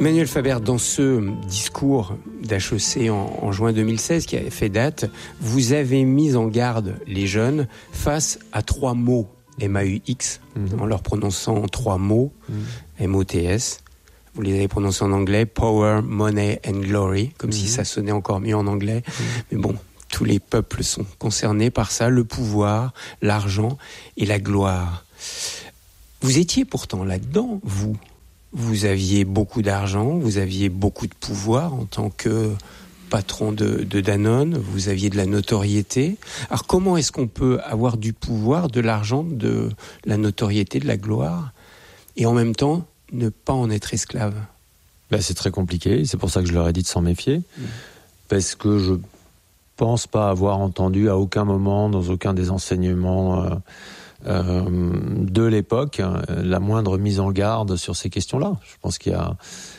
Emmanuel Faber, dans ce discours d'HEC en juin 2016 qui a fait date, vous avez mis en garde les jeunes face à 3 mots MAUX, en leur prononçant 3 mots, MOTS. Vous les avez prononcés en anglais, Power, Money and Glory, comme si ça sonnait encore mieux en anglais. Mais bon, tous les peuples sont concernés par ça, le pouvoir, l'argent et la gloire. Vous étiez pourtant là-dedans, vous. Vous aviez beaucoup d'argent, vous aviez beaucoup de pouvoir en tant que patron de Danone, vous aviez de la notoriété. Alors comment est-ce qu'on peut avoir du pouvoir, de l'argent, de la notoriété, de la gloire, et en même temps ne pas en être esclave? C'est très compliqué, c'est pour ça que je leur ai dit de s'en méfier, parce que je pense pas avoir entendu à aucun moment, dans aucun des enseignements de l'époque, la moindre mise en garde sur ces questions-là. Je pense qu'il y a...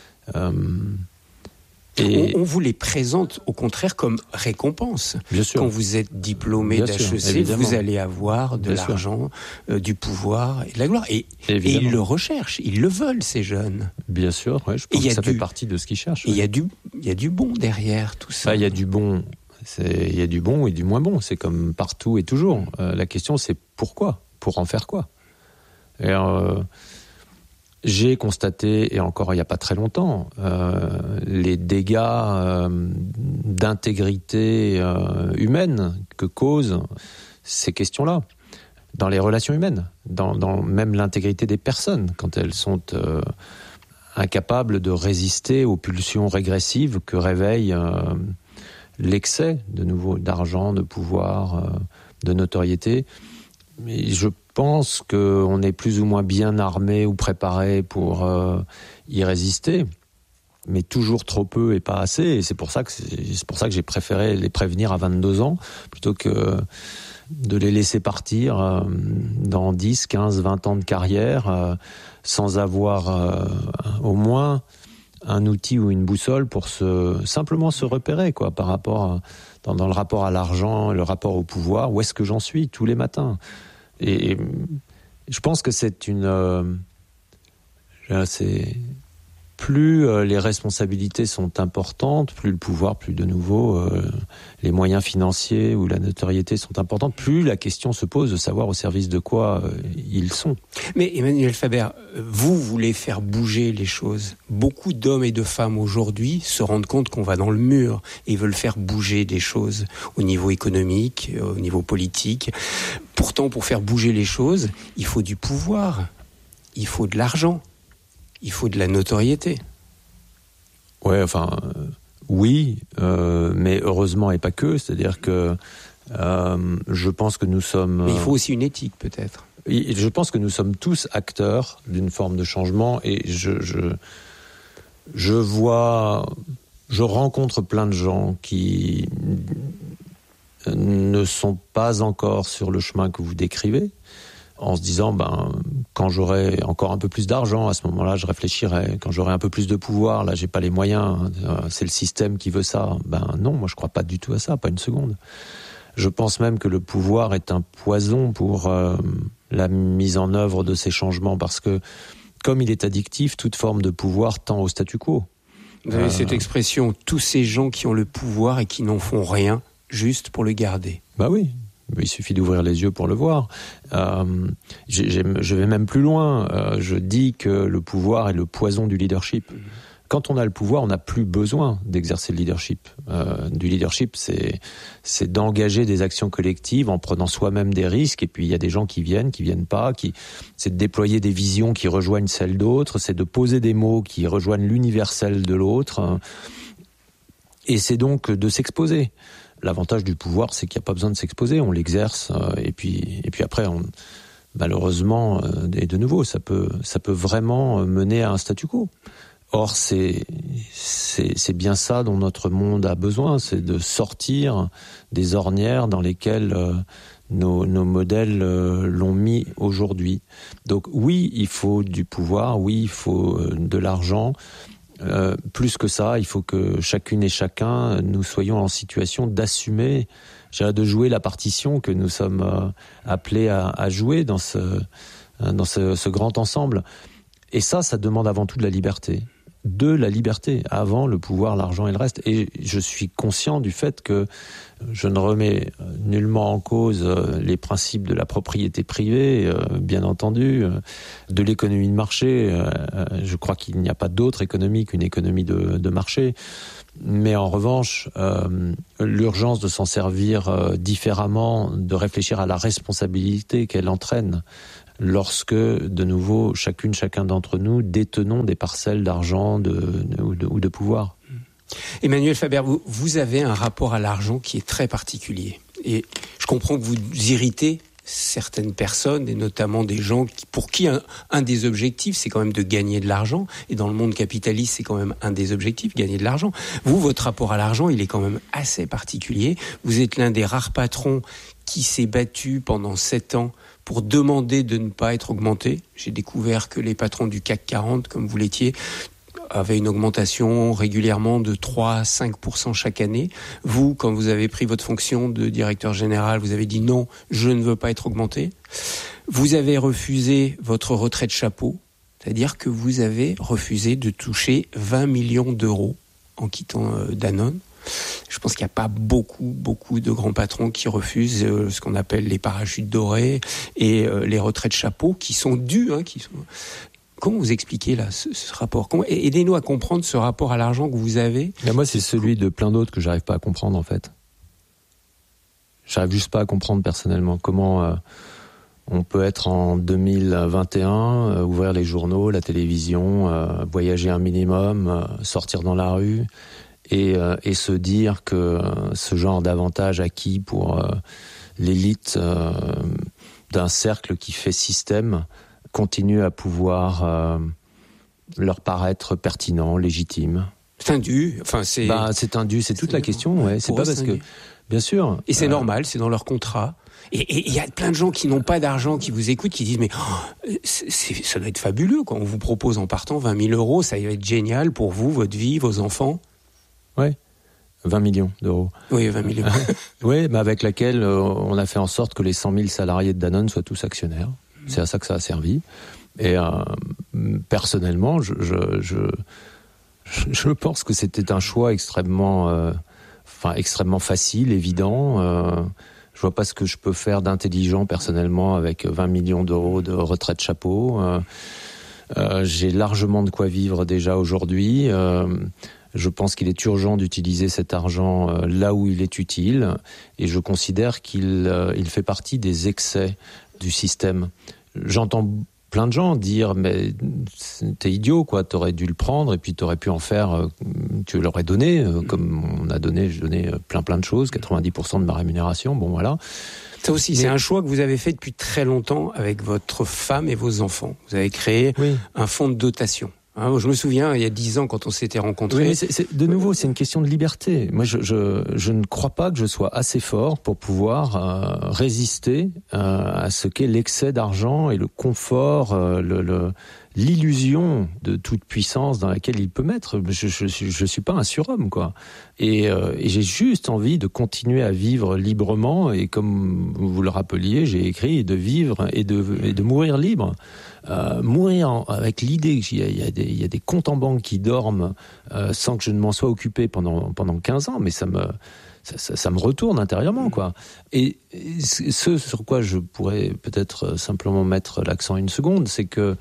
On vous les présente au contraire comme récompense. Bien sûr. Quand vous êtes diplômé d'HEC, vous allez avoir de l'argent, du pouvoir et de la gloire. Et ils le recherchent, ils le veulent, ces jeunes. Bien sûr, ouais, je pense que ça fait partie de ce qu'ils cherchent. Et il y a du bon derrière tout ça. Il y a du bon, il y a du bon et du moins bon. C'est comme partout et toujours. La question, c'est pourquoi ? Pour en faire quoi ? Et j'ai constaté, et encore il n'y a pas très longtemps, les dégâts d'intégrité humaine que causent ces questions-là, dans les relations humaines, dans même l'intégrité des personnes, quand elles sont incapables de résister aux pulsions régressives que réveille l'excès, de nouveau, d'argent, de pouvoir, de notoriété. Mais je pense qu'on est plus ou moins bien armé ou préparé pour y résister, mais toujours trop peu et pas assez. Et c'est pour ça que j'ai préféré les prévenir à 22 ans plutôt que de les laisser partir dans 10, 15, 20 ans de carrière sans avoir au moins un outil ou une boussole pour simplement se repérer, quoi, par rapport dans le rapport à l'argent, le rapport au pouvoir. Où est-ce que j'en suis tous les matins ? Et je pense que plus les responsabilités sont importantes, plus le pouvoir, plus de nouveau les moyens financiers ou la notoriété sont importantes, plus la question se pose de savoir au service de quoi ils sont. Mais Emmanuel Faber, vous voulez faire bouger les choses. Beaucoup d'hommes et de femmes aujourd'hui se rendent compte qu'on va dans le mur et veulent faire bouger des choses au niveau économique, au niveau politique. Pourtant, pour faire bouger les choses, il faut du pouvoir, il faut de l'argent. Il faut de la notoriété. Ouais, oui, mais heureusement et pas que. C'est-à-dire que je pense que nous sommes... Mais il faut aussi une éthique, peut-être. Je pense que nous sommes tous acteurs d'une forme de changement et je rencontre plein de gens qui ne sont pas encore sur le chemin que vous décrivez, en se disant, quand j'aurai encore un peu plus d'argent, à ce moment-là, je réfléchirai. Quand j'aurai un peu plus de pouvoir, là, j'ai pas les moyens, c'est le système qui veut ça. Non, moi, je crois pas du tout à ça, pas une seconde. Je pense même que le pouvoir est un poison pour la mise en œuvre de ces changements, parce que, comme il est addictif, toute forme de pouvoir tend au statu quo. Vous avez cette expression, tous ces gens qui ont le pouvoir et qui n'en font rien, juste pour le garder. Oui. Il suffit d'ouvrir les yeux pour le voir. Je vais même plus loin. Je dis que le pouvoir est le poison du leadership. Quand on a le pouvoir, on n'a plus besoin d'exercer le leadership. Du leadership, c'est d'engager des actions collectives en prenant soi-même des risques. Et puis, il y a des gens qui viennent pas. C'est de déployer des visions qui rejoignent celles d'autres. C'est de poser des mots qui rejoignent l'universel de l'autre. Et c'est donc de s'exposer. L'avantage du pouvoir, c'est qu'il n'y a pas besoin de s'exposer, on l'exerce, et puis après, malheureusement, et de nouveau, ça peut vraiment mener à un statu quo. Or, c'est bien ça dont notre monde a besoin, c'est de sortir des ornières dans lesquelles nos modèles l'ont mis aujourd'hui. Donc oui, il faut du pouvoir, oui, il faut de l'argent. Plus que ça, il faut que chacune et chacun, nous soyons en situation d'assumer, de jouer la partition que nous sommes appelés à jouer dans ce grand ensemble. Et ça demande avant tout de la liberté. de la liberté. Avant, le pouvoir, l'argent et le reste. Et je suis conscient du fait que je ne remets nullement en cause les principes de la propriété privée, bien entendu, de l'économie de marché. Je crois qu'il n'y a pas d'autre économie qu'une économie de marché. Mais en revanche, l'urgence de s'en servir différemment, de réfléchir à la responsabilité qu'elle entraîne lorsque, de nouveau, chacun d'entre nous détenons des parcelles d'argent ou de pouvoir. Emmanuel Faber, vous avez un rapport à l'argent qui est très particulier. Et je comprends que vous irritez certaines personnes, et notamment des gens pour qui un des objectifs, c'est quand même de gagner de l'argent. Et dans le monde capitaliste, c'est quand même un des objectifs, gagner de l'argent. Vous, votre rapport à l'argent, il est quand même assez particulier. Vous êtes l'un des rares patrons qui s'est battu pendant 7 ans pour demander de ne pas être augmenté. J'ai découvert que les patrons du CAC 40, comme vous l'étiez, avaient une augmentation régulièrement de 3 à 5% chaque année. Vous, quand vous avez pris votre fonction de directeur général, vous avez dit non, je ne veux pas être augmenté. Vous avez refusé votre retrait de chapeau, c'est-à-dire que vous avez refusé de toucher 20 millions d'euros en quittant Danone. Je pense qu'il n'y a pas beaucoup de grands patrons qui refusent ce qu'on appelle les parachutes dorés et les retraits de chapeau qui sont dus. Comment vous expliquez là ce rapport ? Aidez-nous à comprendre ce rapport à l'argent que vous avez. Et moi, c'est celui de plein d'autres que j'arrive pas à comprendre en fait. J'arrive juste pas à comprendre personnellement comment on peut être en 2021, ouvrir les journaux, la télévision, voyager un minimum, sortir dans la rue. Et se dire que ce genre d'avantage acquis pour l'élite d'un cercle qui fait système continue à pouvoir leur paraître pertinent, légitime. C'est un dû. C'est un dû, c'est toute la question. Ouais. C'est pas parce que, bien sûr. Et c'est normal, c'est dans leur contrat. Et il y a plein de gens qui n'ont pas d'argent, qui vous écoutent, qui disent mais ça doit être fabuleux quoi. On vous propose en partant 20 000 euros, ça va être génial pour vous, votre vie, vos enfants. Oui, 20 millions d'euros. Oui, 20 millions. Oui, mais avec laquelle on a fait en sorte que les 100 000 salariés de Danone soient tous actionnaires. C'est à ça que ça a servi. Et personnellement, je pense que c'était un choix extrêmement facile, évident. Je vois pas ce que je peux faire d'intelligent personnellement avec 20 millions d'euros de retrait de chapeau. J'ai largement de quoi vivre déjà aujourd'hui. Je pense qu'il est urgent d'utiliser cet argent là où il est utile, et je considère qu'il fait partie des excès du système. J'entends plein de gens dire mais t'es idiot quoi, t'aurais dû le prendre et puis t'aurais pu en faire, tu l'aurais donné comme j'ai donné plein de choses, 90% de ma rémunération, bon voilà. Ça aussi, c'est un choix que vous avez fait depuis très longtemps avec votre femme et vos enfants. Vous avez créé un fonds de dotation. Je me souviens, il y a 10 ans, quand on s'était rencontrés. Oui, mais de nouveau, c'est une question de liberté. Moi, je ne crois pas que je sois assez fort pour pouvoir résister à ce qu'est l'excès d'argent et le confort, l'illusion de toute puissance dans laquelle il peut mettre. Je suis pas un surhomme, quoi. Et j'ai juste envie de continuer à vivre librement. Et comme vous le rappeliez, j'ai écrit de vivre et de mourir libre. Mourir avec l'idée qu'il y a des comptes en banque qui dorment sans que je ne m'en sois occupé pendant 15 ans, mais ça me retourne intérieurement, quoi. Et ce sur quoi je pourrais peut-être simplement mettre l'accent une seconde, c'est que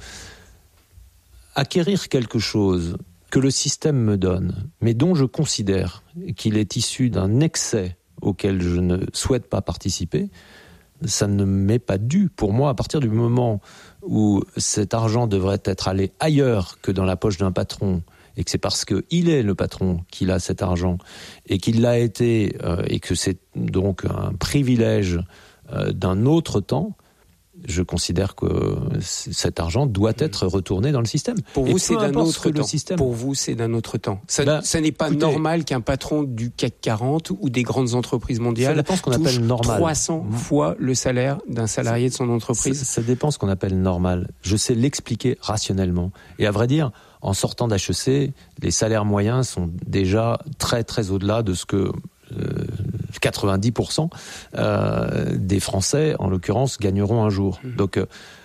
acquérir quelque chose que le système me donne, mais dont je considère qu'il est issu d'un excès auquel je ne souhaite pas participer, ça ne m'est pas dû. Pour moi, à partir du moment où cet argent devrait être allé ailleurs que dans la poche d'un patron, et que c'est parce qu'il est le patron qu'il a cet argent, et qu'il l'a été, et que c'est donc un privilège d'un autre temps, je considère que cet argent doit être retourné dans le système. Pour vous, c'est d'un autre temps. Pour vous, c'est d'un autre temps. Ça n'est pas normal qu'un patron du CAC 40 ou des grandes entreprises mondiales touche 300 fois le salaire d'un salarié de son entreprise. Ça dépend ce qu'on appelle normal. Je sais l'expliquer rationnellement. Et à vrai dire, en sortant d'HEC, les salaires moyens sont déjà très très au-delà de ce que 90% des Français, en l'occurrence, gagneront un jour. Donc,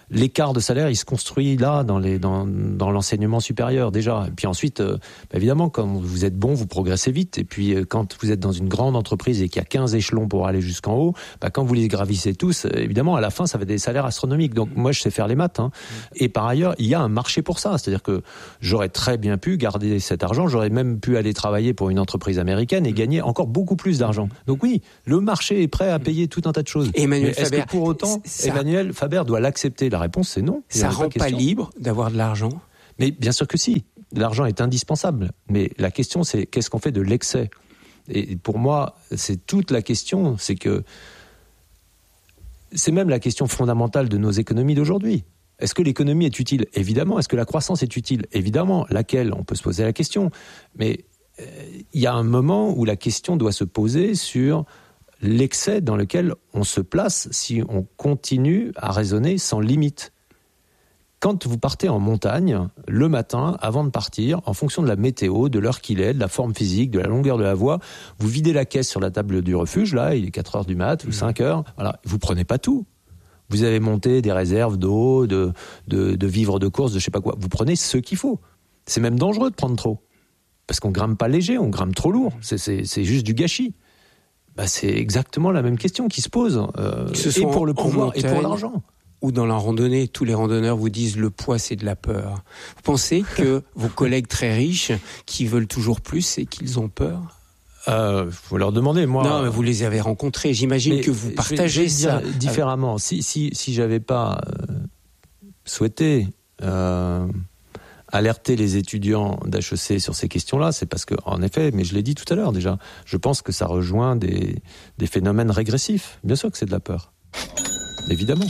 l'écart de salaire, il se construit là dans l'enseignement supérieur déjà. Et puis ensuite, évidemment, quand vous êtes bon, vous progressez vite. Et puis quand vous êtes dans une grande entreprise et qu'il y a 15 échelons pour aller jusqu'en haut, quand vous les gravissez tous, évidemment, à la fin, ça fait des salaires astronomiques. Donc moi, je sais faire les maths. Et par ailleurs, il y a un marché pour ça. C'est-à-dire que j'aurais très bien pu garder cet argent. J'aurais même pu aller travailler pour une entreprise américaine et gagner encore beaucoup plus d'argent. Donc oui, le marché est prêt à payer tout un tas de choses. Emmanuel Est-ce Faber, que pour autant, Emmanuel Faber doit l'accepter? La réponse, c'est non. Ça rend pas libre d'avoir de l'argent? Mais bien sûr que si. L'argent est indispensable. Mais la question, c'est qu'est-ce qu'on fait de l'excès? Et pour moi, c'est toute la question. C'est que c'est même la question fondamentale de nos économies d'aujourd'hui. Est-ce que l'économie est utile? Évidemment. Est-ce que la croissance est utile? Évidemment. Laquelle? On peut se poser la question. Mais il y a un moment où la question doit se poser sur l'excès dans lequel on se place si on continue à raisonner sans limite. Quand vous partez en montagne, le matin, avant de partir, en fonction de la météo, de l'heure qu'il est, de la forme physique, de la longueur de la voie, vous videz la caisse sur la table du refuge, là, il est 4 heures du mat, ou 5 heures, voilà, vous prenez pas tout. Vous avez monté des réserves d'eau, de vivres de course, de je sais pas quoi. Vous prenez ce qu'il faut. C'est même dangereux de prendre trop. Parce qu'on grimpe pas léger, on grimpe trop lourd. C'est juste du gâchis. C'est exactement la même question qui se pose. Et pour le pouvoir et pour l'argent. Ou dans la randonnée, tous les randonneurs vous disent le poids c'est de la peur. Vous pensez que vos collègues très riches qui veulent toujours plus, c'est qu'ils ont peur? Faut leur demander, moi. Non, mais vous les avez rencontrés. J'imagine que vous partagez ça différemment. Si j'avais pas souhaité alerter les étudiants d'HEC sur ces questions-là, c'est parce que, en effet, mais je l'ai dit tout à l'heure déjà, je pense que ça rejoint des phénomènes régressifs. Bien sûr que c'est de la peur, évidemment.